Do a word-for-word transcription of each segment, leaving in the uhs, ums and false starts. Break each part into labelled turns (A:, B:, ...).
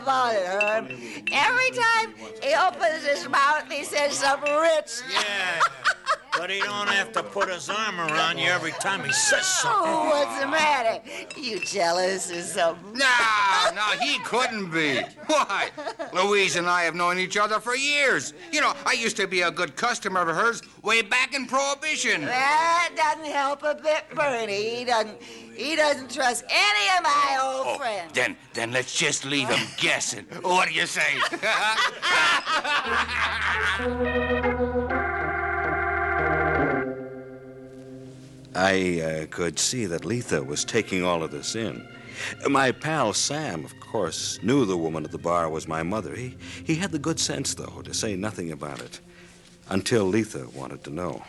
A: about it, Herb. Every time he opens his mouth, he says something rich.
B: Yeah, but he don't have to put his arm around you every time he says something.
A: Oh, what's the matter? You jealous or something?
C: No, no, he couldn't be. Why? Louise and I have known each other for years. You know, I used to be a good customer of hers way back in Prohibition.
A: That doesn't help a bit, Bernie. He doesn't, he doesn't trust any of my old
C: Oh,
A: friends.
C: then, then let's just leave him guessing. What do you say?
D: I uh, could see that Letha was taking all of this in. My pal Sam, of course, knew the woman at the bar was my mother. He, he had the good sense, though, to say nothing about it, until Letha wanted to know.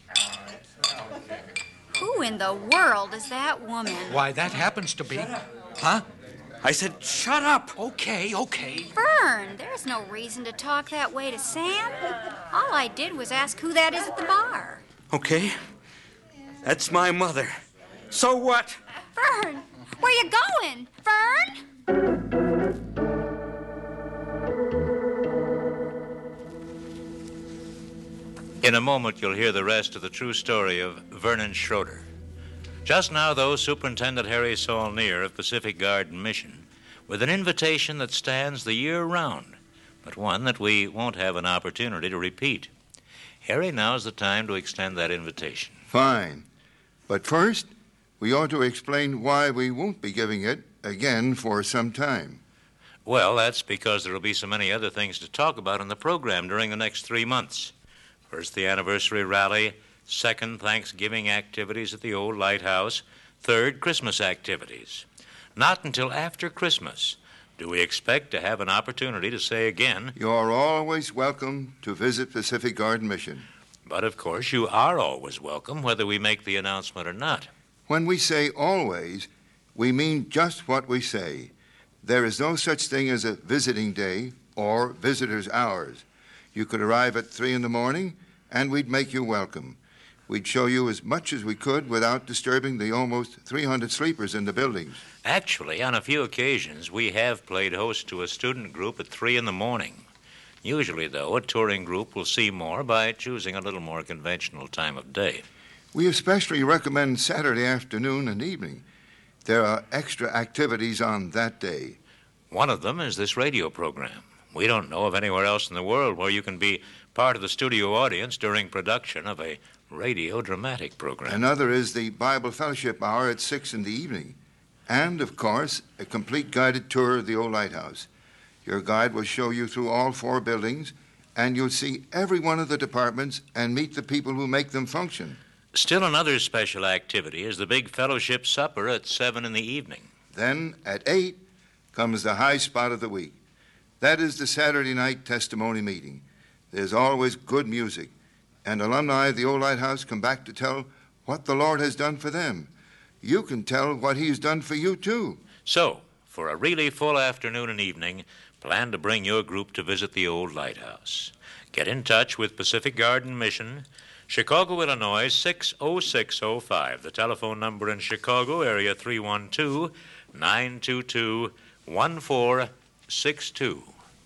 E: Who in the world is that woman?
F: Why, that happens to be... Huh?
D: I said, shut up!
F: Okay, okay.
E: Fern, there's no reason to talk that way to Sam. All I did was ask who that is at the bar.
D: Okay. That's my mother. So what?
E: Fern, where you going? Fern?
G: In a moment, you'll hear the rest of the true story of Vernon Schroeder. Just now, though, Superintendent Harry Saulnier of Pacific Garden Mission with an invitation that stands the year round, but one that we won't have an opportunity to repeat. Harry, now's the time to extend that invitation.
H: Fine. But first, we ought to explain why we won't be giving it again for some time.
G: Well, that's because there will be so many other things to talk about in the program during the next three months. First, the anniversary rally. Second, Thanksgiving activities at the old lighthouse. Third, Christmas activities. Not until after Christmas do we expect to have an opportunity to say again,
H: You're always welcome to visit Pacific Garden Mission.
G: but of course you are always welcome whether we make the announcement or not.
H: When we say always, we mean just what we say. There is no such thing as a visiting day or visitor's hours. You could arrive at three in the morning, and we'd make you welcome. We'd show you as much as we could without disturbing the almost three hundred sleepers in the buildings.
G: Actually, on a few occasions, we have played host to a student group at three in the morning. Usually, though, a touring group will see more by choosing a little more conventional time of day.
H: We especially recommend Saturday afternoon and evening. There are extra activities on that day.
G: One of them is this radio program. We don't know of anywhere else in the world where you can be part of the studio audience during production of a radio dramatic program.
H: Another is the Bible Fellowship Hour at six in the evening. And, of course, a complete guided tour of the old lighthouse. Your guide will show you through all four buildings, and you'll see every one of the departments and meet the people who make them function.
G: Still another special activity is the big fellowship supper at seven in the evening.
H: Then, at eight, comes the high spot of the week. That is the Saturday night testimony meeting. There's always good music, and alumni of the old lighthouse come back to tell what the Lord has done for them. You can tell what He's done for you, too.
G: So, for a really full afternoon and evening, plan to bring your group to visit the old lighthouse. Get in touch with Pacific Garden Mission, Chicago, Illinois, six oh six oh five. The telephone number in Chicago, area three one two, nine two two, one four six two.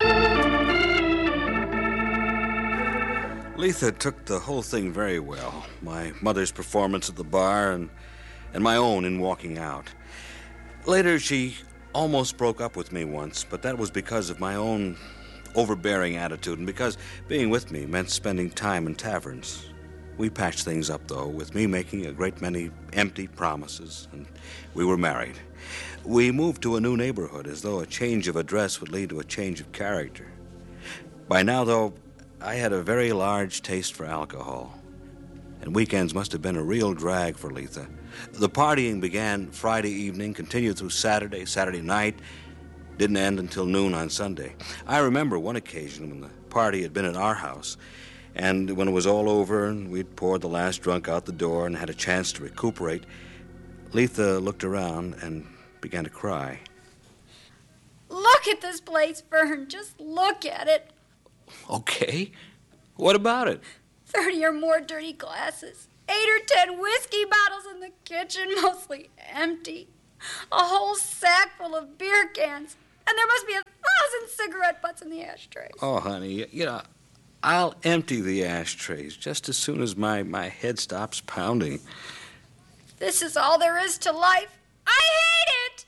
D: Letha took the whole thing very well. My mother's performance at the bar and, and my own in walking out. Later, she almost broke up with me once, but that was because of my own overbearing attitude and because being with me meant spending time in taverns. We patched things up, though, with me making a great many empty promises, and we were married. We moved to a new neighborhood as though a change of address would lead to a change of character. By now, though, I had a very large taste for alcohol, and weekends must have been a real drag for Letha. The partying began Friday evening, continued through Saturday, Saturday night, didn't end until noon on Sunday. I remember one occasion when the party had been at our house, and when it was all over and we'd poured the last drunk out the door and had a chance to recuperate, Letha looked around and began to cry.
E: Look at this place, Fern. Just look at it.
D: Okay. What about it?
E: Thirty or more dirty glasses. Eight or ten whiskey bottles in the kitchen, mostly empty. A whole sack full of beer cans. And there must be a and cigarette butts in the ashtrays.
D: Oh, honey, you know, I'll empty the ashtrays just as soon as my, my head stops pounding.
E: This is all there is to life. I hate it!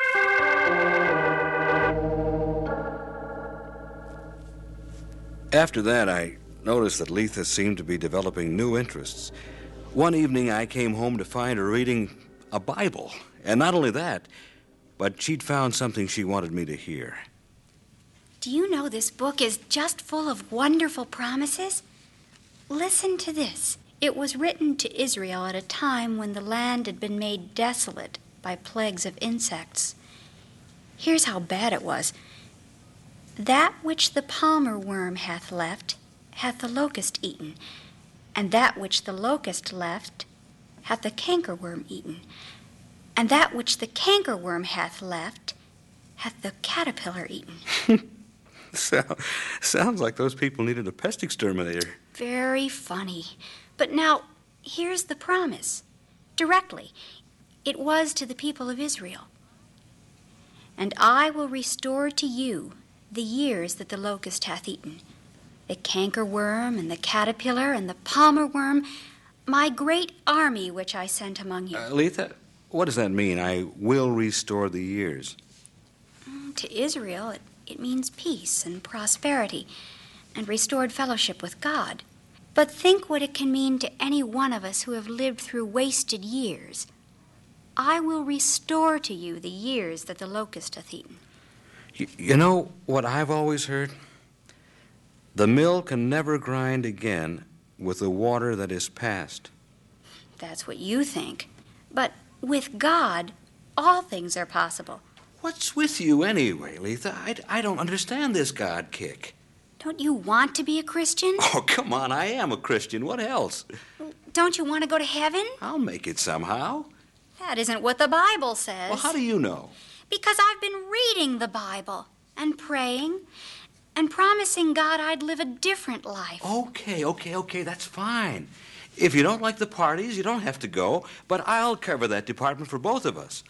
D: After that, I noticed that Letha seemed to be developing new interests. One evening, I came home to find her reading a Bible. And not only that, but she'd found something she wanted me to hear.
E: Do you know this book is just full of wonderful promises? Listen to this. It was written to Israel at a time when the land had been made desolate by plagues of insects. Here's how bad it was. That which the palmer worm hath left, hath the locust eaten, and that which the locust left, hath the cankerworm eaten, and that which the cankerworm hath left, hath the caterpillar eaten.
D: So, sounds like those people needed a pest exterminator.
E: Very funny. But now, here's the promise. Directly, it was to the people of Israel. And I will restore to you the years that the locust hath eaten, the cankerworm and the caterpillar and the palmer worm, my great army which I sent among you.
D: Uh, Letha, what does that mean? I will restore the years.
E: To Israel, it, it means peace and prosperity and restored fellowship with God. But think what it can mean to any one of us who have lived through wasted years. I will restore to you the years that the locust hath eaten.
D: You, you know what I've always heard? The mill can never grind again with the water that is past.
E: That's what you think. But with God, all things are possible.
D: What's with you anyway, Letha? I, I don't understand this God kick.
E: Don't you want to be a Christian?
D: Oh, come on, I am a Christian. What else?
E: Don't you want to go to heaven?
D: I'll make it somehow.
E: That isn't what the Bible says.
D: Well, how do you know?
E: Because I've been reading the Bible and praying and promising God I'd live a different life.
D: Okay, okay, okay, that's fine. If you don't like the parties, you don't have to go, but I'll cover that department for both of us.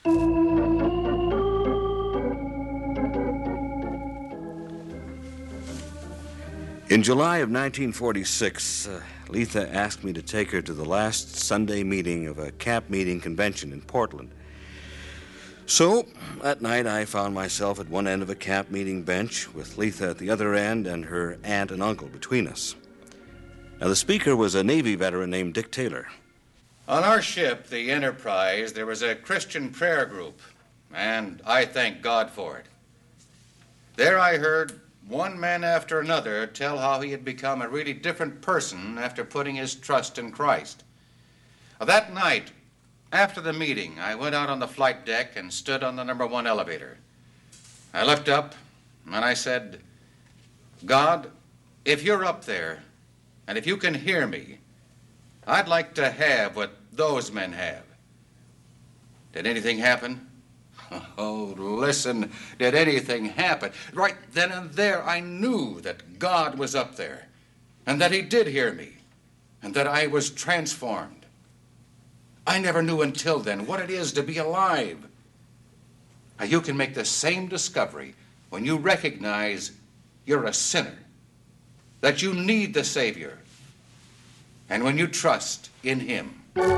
D: In July of nineteen forty-six, uh, Letha asked me to take her to the last Sunday meeting of a camp meeting convention in Portland. So, that night I found myself at one end of a camp meeting bench with Letha at the other end and her aunt and uncle between us. Now, the speaker was a Navy veteran named Dick Taylor.
C: On our ship, the Enterprise, there was a Christian prayer group, and I thank God for it. There I heard one man after another tell how he had become a really different person after putting his trust in Christ. That night, after the meeting, I went out on the flight deck and stood on the number one elevator. I looked up and I said, God, if you're up there, and if you can hear me, I'd like to have what those men have. Did anything happen? Oh, listen, did anything happen? Right then and there, I knew that God was up there, and that he did hear me, and that I was transformed. I never knew until then what it is to be alive. Now, you can make the same discovery when you recognize you're a sinner, that you need the Savior, and when you trust in him.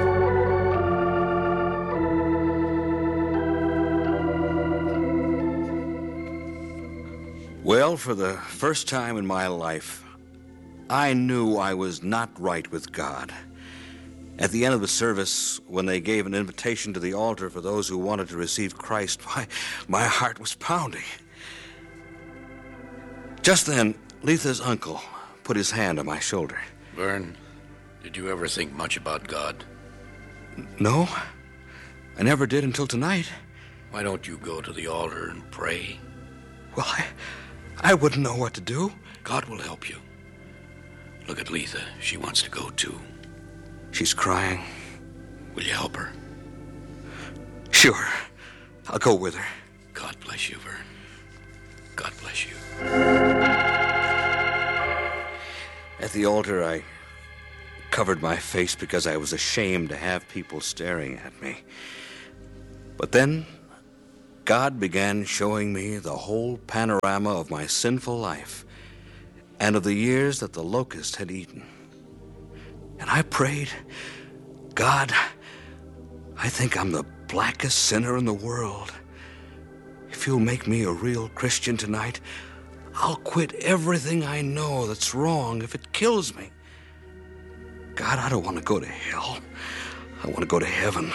D: Well, for the first time in my life, I knew I was not right with God. At the end of the service, when they gave an invitation to the altar for those who wanted to receive Christ, my, my heart was pounding. Just then, Letha's uncle put his hand on my shoulder.
I: Vern, did you ever think much about God?
D: No, I never did until tonight.
I: Why don't you go to the altar and pray?
D: Well, I, I wouldn't know what to do.
I: God will help you. Look at Letha. She wants to go too.
D: She's crying.
I: Will you help her?
D: Sure. I'll go with her.
I: God bless you, Vern. God bless you.
D: At the altar, I covered my face because I was ashamed to have people staring at me. But then, God began showing me the whole panorama of my sinful life and of the years that the locust had eaten. And I prayed, God, I think I'm the blackest sinner in the world. If you'll make me a real Christian tonight, I'll quit everything I know that's wrong if it kills me. God, I don't want to go to hell. I want to go to heaven.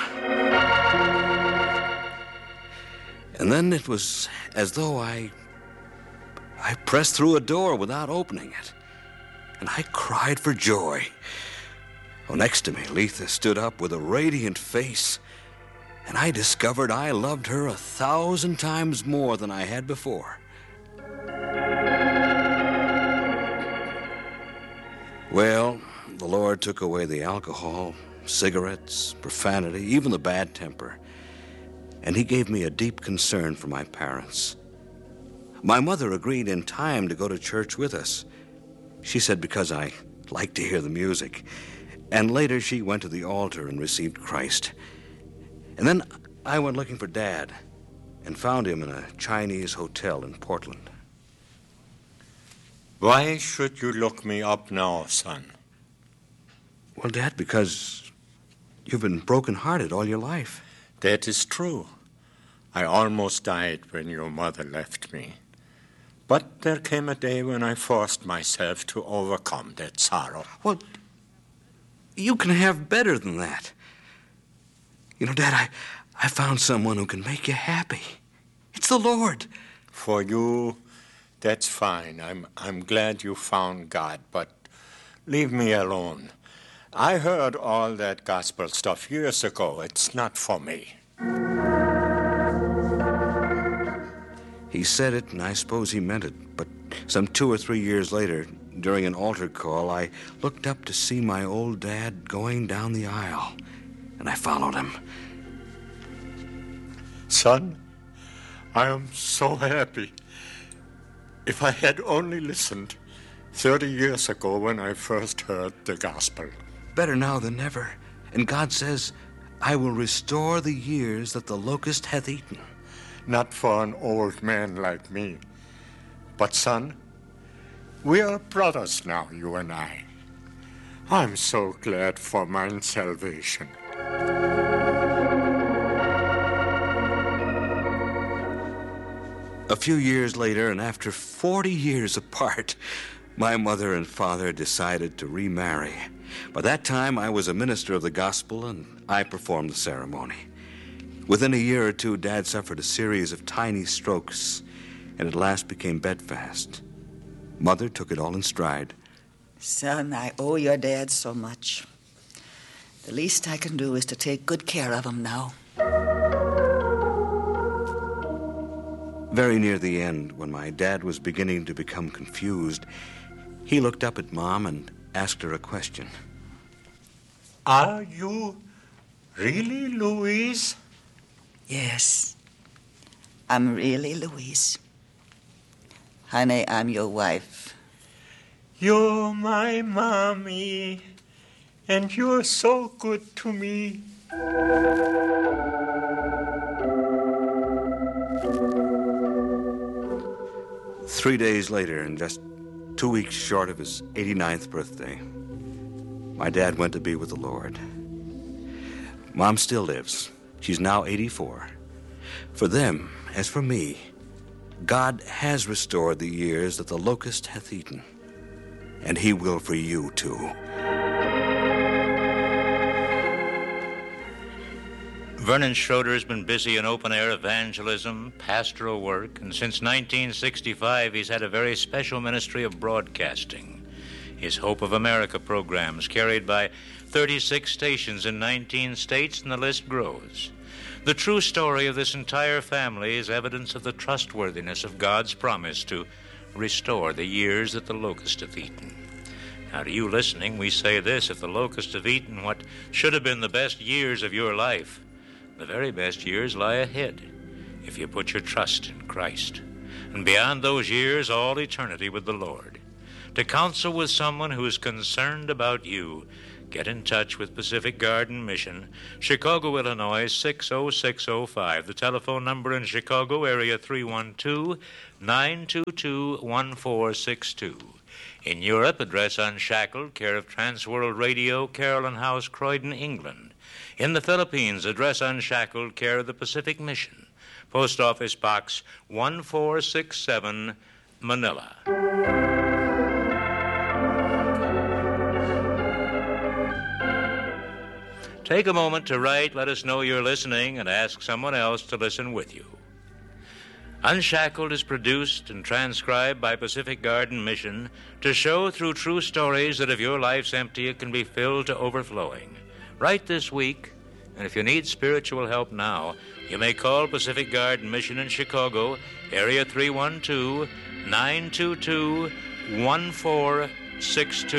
D: And then it was as though I... I pressed through a door without opening it. And I cried for joy. Oh, next to me, Letha stood up with a radiant face. And I discovered I loved her a thousand times more than I had before. Well, the Lord took away the alcohol, cigarettes, profanity, even the bad temper. And he gave me a deep concern for my parents. My mother agreed in time to go to church with us. She said because I liked to hear the music. And later she went to the altar and received Christ. And then I went looking for Dad and found him in a Chinese hotel in Portland.
B: Why should you look me up now, son?
D: Well, Dad, because you've been broken-hearted all your life.
B: That is true. I almost died when your mother left me. But there came a day when I forced myself to overcome that sorrow.
D: Well, you can have better than that. You know, Dad, I, I found someone who can make you happy. It's the Lord.
B: For you, that's fine. I'm, I'm glad you found God, but leave me alone. I heard all that gospel stuff years ago. It's not for me.
D: He said it, and I suppose he meant it. But some two or three years later, during an altar call, I looked up to see my old dad going down the aisle, and I followed him.
B: Son, I am so happy. If I had only listened thirty years ago when I first heard the gospel.
D: Better now than never. And God says, I will restore the years that the locust hath eaten.
B: Not for an old man like me. But, son, we are brothers now, you and I. I'm so glad for mine salvation.
D: A few years later, and after forty years apart, my mother and father decided to remarry. By that time, I was a minister of the gospel, and I performed the ceremony. Within a year or two, Dad suffered a series of tiny strokes, and at last became bedfast. Mother took it all in stride.
A: Son, I owe your dad so much. The least I can do is to take good care of him now.
D: Very near the end, when my dad was beginning to become confused, he looked up at Mom and asked her a question.
B: Are you really Louise?
A: Yes, I'm really Louise. Honey, I'm your wife.
B: You're my mommy, and you're so good to me.
D: Three days later, and just two weeks short of his eighty-ninth birthday, my dad went to be with the Lord. Mom still lives. She's now eighty-four. For them, as for me, God has restored the years that the locust hath eaten. And he will for you, too.
G: Vernon Schroeder has been busy in open-air evangelism, pastoral work, and since nineteen sixty-five, he's had a very special ministry of broadcasting. His Hope of America programs carried by thirty-six stations in nineteen states, and the list grows. The true story of this entire family is evidence of the trustworthiness of God's promise to restore the years that the locust hath eaten. Now, to you listening, we say this: if the locust have eaten what should have been the best years of your life, the very best years lie ahead if you put your trust in Christ. And beyond those years, all eternity with the Lord. To counsel with someone who is concerned about you, get in touch with Pacific Garden Mission, Chicago, Illinois, six oh six oh five. The telephone number in Chicago, area three one two, nine two two, one four six two. In Europe, address Unshackled, care of Transworld Radio, Carolyn House, Croydon, England. In the Philippines, address Unshackled, care of the Pacific Mission. Post Office Box one four six seven, Manila. Take a moment to write, let us know you're listening, and ask someone else to listen with you. Unshackled is produced and transcribed by Pacific Garden Mission to show through true stories that if your life's empty, it can be filled to overflowing. Write this week, and if you need spiritual help now, you may call Pacific Garden Mission in Chicago, area three one two, nine two two, one four six two.